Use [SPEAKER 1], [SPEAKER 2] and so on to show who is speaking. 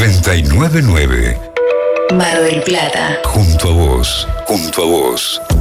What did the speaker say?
[SPEAKER 1] 999.
[SPEAKER 2] Mar del Plata.
[SPEAKER 1] Junto a vos, junto a vos.